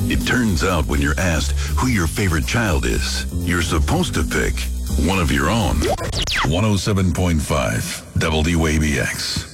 It turns out when you're asked who your favorite child is, you're supposed to pick one of your own. 107.5 WABX.